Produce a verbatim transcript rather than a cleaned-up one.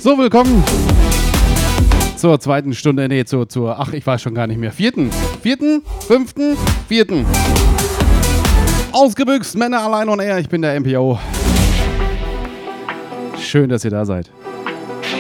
So, willkommen zur zweiten Stunde, nee, zur, zur, ach, ich weiß schon gar nicht mehr, vierten, vierten, fünften, vierten. Ausgebüxt, Männer allein on air, ich bin der M P O. Schön, dass ihr da seid.